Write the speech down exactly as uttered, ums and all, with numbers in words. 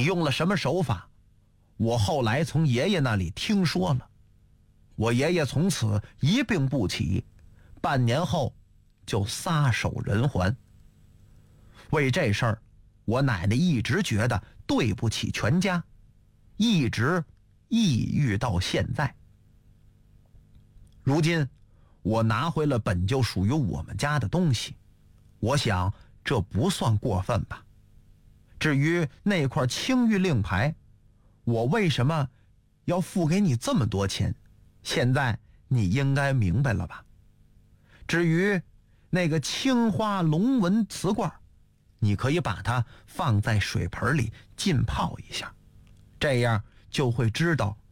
你用了什么手法？我后来从爷爷那里听说了，我爷爷从此一病不起，半年后就撒手人寰。为这事儿，我奶奶一直觉得对不起全家，一直抑郁到现在。如今我拿回了本就属于我们家的东西，我想这不算过分吧。至于那块青玉令牌，我为什么要付给你这么多钱，现在你应该明白了吧。至于那个青花龙纹瓷罐，你可以把它放在水盆里浸泡一下，这样就会知道